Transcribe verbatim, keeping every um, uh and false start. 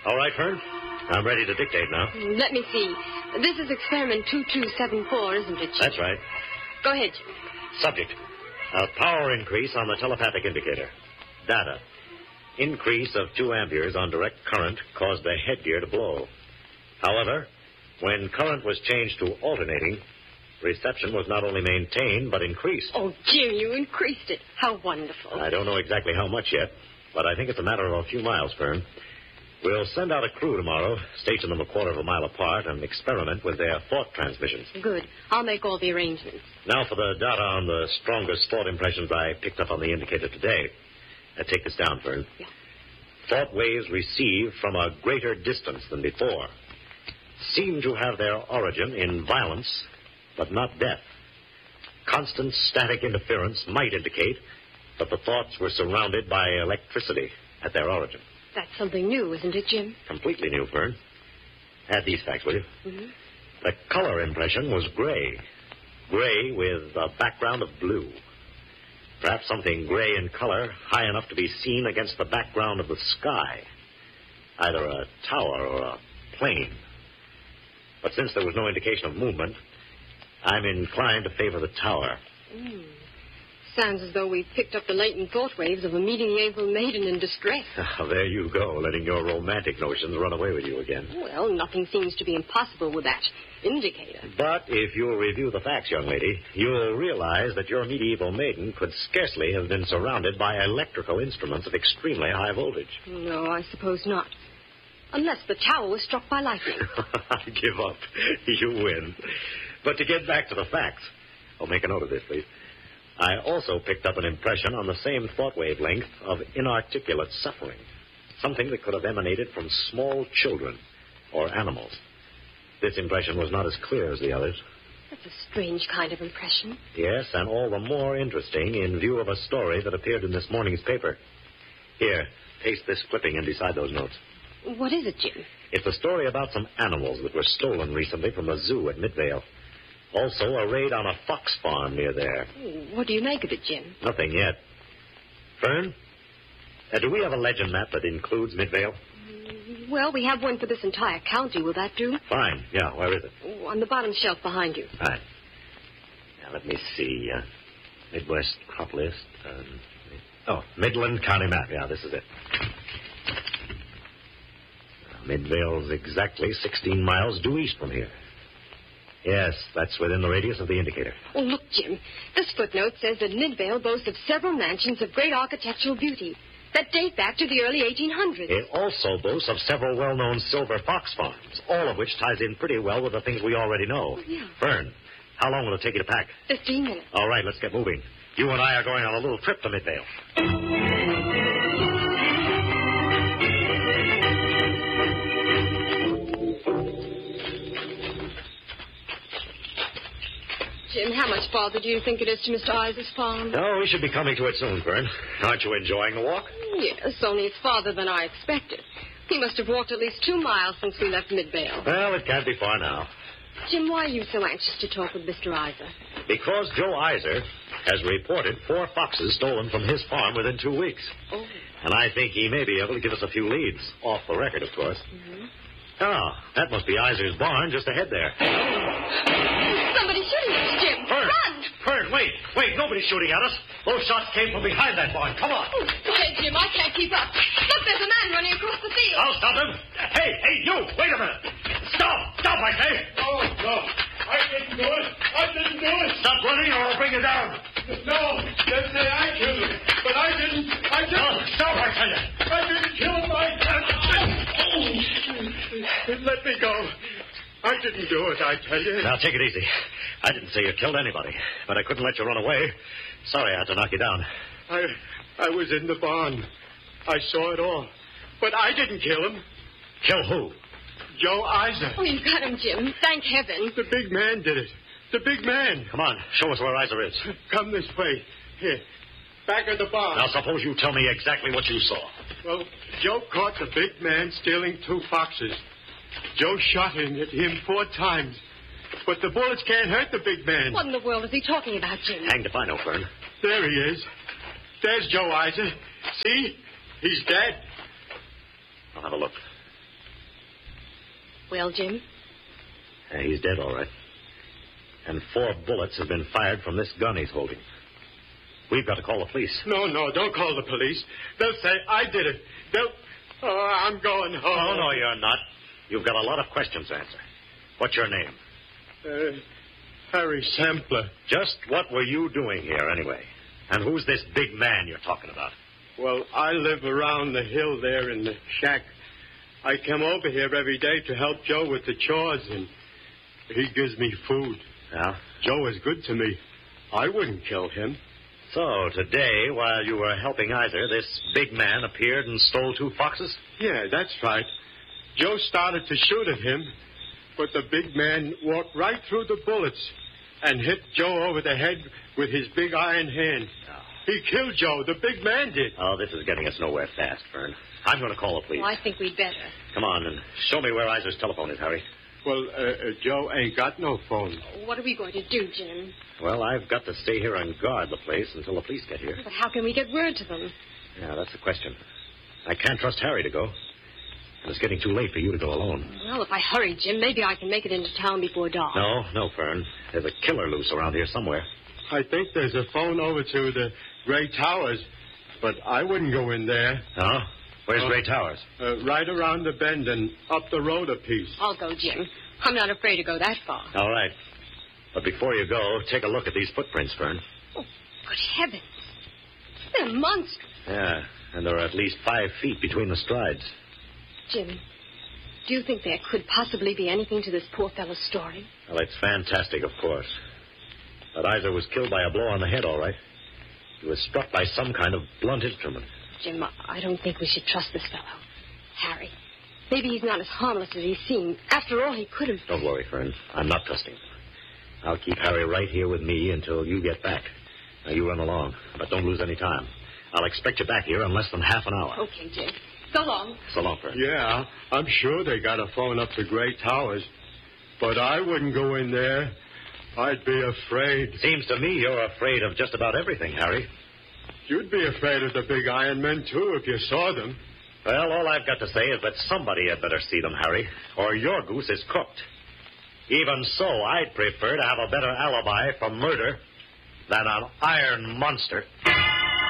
All right, Fern. I'm ready to dictate now. Let me see. This is experiment two two seven four, isn't it, Jim? That's right. Go ahead, Jim. Subject. A power increase on the telepathic indicator. Data. Increase of two amperes on direct current caused the headgear to blow. However, when current was changed to alternating, reception was not only maintained, but increased. Oh, Jim, you increased it. How wonderful. I don't know exactly how much yet, but I think it's a matter of a few miles, Fern. We'll send out a crew tomorrow, station them a quarter of a mile apart, and experiment with their thought transmissions. Good. I'll make all the arrangements. Now for the data on the strongest thought impressions I picked up on the indicator today. Uh, take this down, Fern. Yeah. Thought waves received from a greater distance than before seem to have their origin in violence, but not death. Constant static interference might indicate that the thoughts were surrounded by electricity at their origin. That's something new, isn't it, Jim? Completely new, Fern. Add these facts, will you? Mm-hmm. The color impression was gray. Gray with a background of blue. Perhaps something gray in color, high enough to be seen against the background of the sky. Either a tower or a plane. But since there was no indication of movement, I'm inclined to favor the tower. Mm. Sounds as though we've picked up the latent thought waves of a medieval maiden in distress. There you go, letting your romantic notions run away with you again. Well, nothing seems to be impossible with that indicator. But if you'll review the facts, young lady, you'll realize that your medieval maiden could scarcely have been surrounded by electrical instruments of extremely high voltage. No, I suppose not. Unless the tower was struck by lightning. I give up. You win. But to get back to the facts, I'll make a note of this, please. I also picked up an impression on the same thought wavelength of inarticulate suffering. Something that could have emanated from small children or animals. This impression was not as clear as the others. That's a strange kind of impression. Yes, and all the more interesting in view of a story that appeared in this morning's paper. Here, paste this clipping in beside those notes. What is it, Jim? It's a story about some animals that were stolen recently from a zoo at Midvale. Also, a raid on a fox farm near there. What do you make of it, Jim? Nothing yet. Fern, uh, do we have a legend map that includes Midvale? Well, we have one for this entire county. Will that do? Fine. Yeah, where is it? Oh, on the bottom shelf behind you. Right. Now, let me see. Uh, Midwest crop list. Um, oh, Midland County map. Yeah, this is it. Uh, Midvale's exactly sixteen miles due east from here. Yes, that's within the radius of the indicator. Oh, look, Jim. This footnote says that Midvale boasts of several mansions of great architectural beauty that date back to the early eighteen hundreds. It also boasts of several well-known silver fox farms, all of which ties in pretty well with the things we already know. Oh, yeah. Fern, how long will it take you to pack? Fifteen minutes. All right, let's get moving. You and I are going on a little trip to Midvale. Jim, how much farther do you think it is to Mister Iser's farm? Oh, we should be coming to it soon, Fern. Aren't you enjoying the walk? Yes, only it's farther than I expected. He must have walked at least two miles since we left Midvale. Well, it can't be far now. Jim, why are you so anxious to talk with Mister Iser? Because Joe Iser has reported four foxes stolen from his farm within two weeks. Oh. And I think he may be able to give us a few leads. Off the record, of course. Mm-hmm. Oh, that must be Iser's barn just ahead there. Somebody shooting us, Jim. Fern! Run! Fern, wait. Wait, nobody's shooting at us. Those shots came from behind that barn. Come on. Oh, go ahead, Jim. I can't keep up. Look, there's a man running across the field. I'll stop him. Hey, hey, you. Wait a minute. Stop. Stop, I say. Oh, no. I didn't do it. I didn't do it. Stop running or I'll bring you down. No. They say I killed him. But I didn't. I didn't. No, stop, I tell you. I didn't kill him. I Let me go. I didn't do it, I tell you. Now, take it easy. I didn't say you killed anybody, but I couldn't let you run away. Sorry I had to knock you down. I I was in the barn. I saw it all. But I didn't kill him. Kill who? Joe Iser. Oh, you got him, Jim. Thank heaven. The big man did it. The big man. Come on, show us where Iser is. Come this way. Here. Back of the barn. Now, suppose you tell me exactly what you saw. Well, Joe caught the big man stealing two foxes. Joe shot him at him four times. But the bullets can't hurt the big man. What in the world is he talking about, Jim? Hanged if I know, Fern. There he is. There's Joe Iser. See? He's dead. I'll have a look. well, Jim? Yeah, he's dead, all right. And four bullets have been fired from this gun he's holding. We've got to call the police. No, no, don't call the police. They'll say I did it. They'll... Oh, I'm going home. No, no, you're not. You've got a lot of questions to answer. What's your name? Uh, Harry Sampler. Just what were you doing here, anyway? And who's this big man you're talking about? Well, I live around the hill there in the shack. I come over here every day to help Joe with the chores, and he gives me food. Yeah? Joe is good to me. I wouldn't kill him. So, today, while you were helping Iser, this big man appeared and stole two foxes? Yeah, that's right. Joe started to shoot at him, but the big man walked right through the bullets and hit Joe over the head with his big iron hand. Oh. He killed Joe. The big man did. Oh, this is getting us nowhere fast, Fern. I'm going to call the police. Well, I think we'd better. Come on and show me where Iser's telephone is, Harry. Well, uh, uh, Joe ain't got no phone. What are we going to do, Jim? Well, I've got to stay here and guard the place until the police get here. But how can we get word to them? Yeah, that's the question. I can't trust Harry to go. And it's getting too late for you to go alone. Well, if I hurry, Jim, maybe I can make it into town before dawn. No, no, Fern. There's a killer loose around here somewhere. I think there's a phone over to the Gray Towers, but I wouldn't go in there. No? Where's Uh, Gray Towers? Uh, right around the bend and up the road a piece. I'll go, Jim. I'm not afraid to go that far. All right. But before you go, take a look at these footprints, Fern. Oh, good heavens. They're monstrous. Yeah, and there are at least five feet between the strides. Jim, do you think there could possibly be anything to this poor fellow's story? Well, it's fantastic, of course. But Iser was killed by a blow on the head, all right. He was struck by some kind of blunt instrument. Jim, I don't think we should trust this fellow. Harry, maybe he's not as harmless as he seemed. After all, he could have... Don't worry, Fern. I'm not trusting him. I'll keep Harry right here with me until you get back. Now, you run along, but don't lose any time. I'll expect you back here in less than half an hour. Okay, Jim. So long. So long, Fern. Yeah, I'm sure they got a phone up to Gray Towers, but I wouldn't go in there. I'd be afraid. Seems to me you're afraid of just about everything, Harry. You'd be afraid of the big iron men, too, if you saw them. Well, all I've got to say is that somebody had better see them, Harry, or your goose is cooked. Even so, I'd prefer to have a better alibi for murder than an iron monster.